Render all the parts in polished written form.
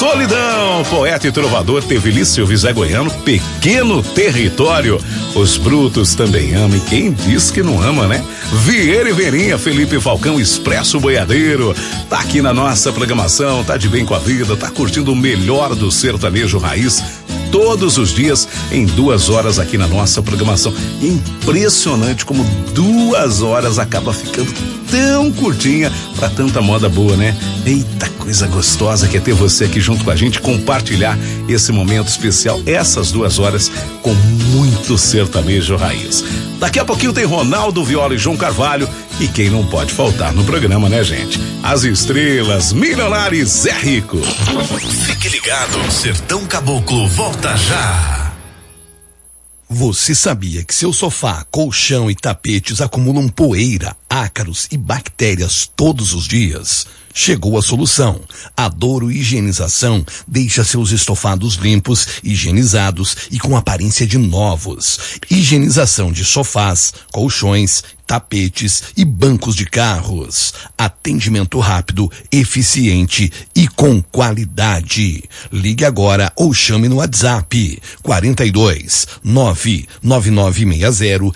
Solidão, poeta e trovador Teveli Silva e Zé Goiano, Pequeno Território. Os brutos também amam, e quem diz que não ama, né? Vieira e Verinha, Felipe Falcão, Expresso Boiadeiro. Tá aqui na nossa programação, tá de bem com a vida, tá curtindo o melhor do sertanejo raiz todos os dias em 2 horas aqui na nossa programação. Impressionante como 2 horas acaba ficando tão curtinha pra tanta moda boa, né? Eita, coisa gostosa que é ter você aqui junto com a gente, compartilhar esse momento especial, essas 2 horas com muito sertanejo raiz. Daqui a pouquinho tem Ronaldo Viola e João Carvalho, e quem não pode faltar no programa, né, gente? As estrelas, Milionários, Zé Rico. Fique ligado, Sertão Caboclo volta já. Você sabia que seu sofá, colchão e tapetes acumulam poeira, ácaros e bactérias todos os dias? Chegou a solução. A Douro Higienização deixa seus estofados limpos, higienizados e com aparência de novos. Higienização de sofás, colchões, tapetes e bancos de carros. Atendimento rápido, eficiente e com qualidade. Ligue agora ou chame no WhatsApp 42 99960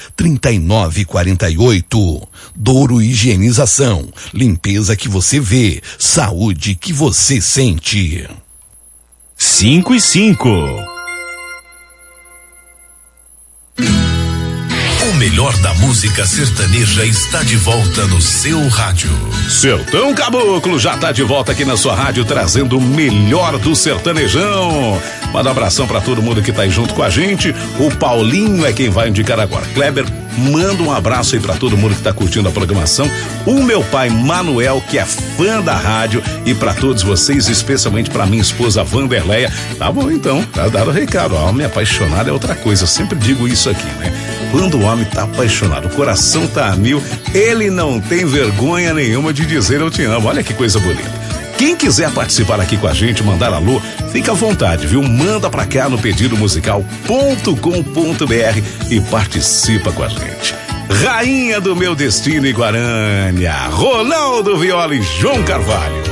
3948. Douro Higienização. Limpeza que você vê, saúde que você sente. 5 e 5. O melhor da música sertaneja está de volta no seu rádio. Sertão Caboclo já tá de volta aqui na sua rádio, trazendo o melhor do sertanejão. Manda um abração pra todo mundo que tá aí junto com a gente. O Paulinho é quem vai indicar agora. Kleber, manda um abraço aí pra todo mundo que tá curtindo a programação. O meu pai Manuel, que é fã da rádio, e pra todos vocês, especialmente pra minha esposa Vanderleia. Tá bom então, tá dado o recado. Ó, homem apaixonado é outra coisa, eu sempre digo isso aqui, né? Quando o homem tá apaixonado, o coração tá a mil, ele não tem vergonha nenhuma de dizer eu te amo. Olha que coisa bonita. Quem quiser participar aqui com a gente, mandar alô, fica à vontade, viu? Manda pra cá no pedidomusical.com.br e participa com a gente. Rainha do meu destino e Guarânia, Ronaldo Viola e João Carvalho.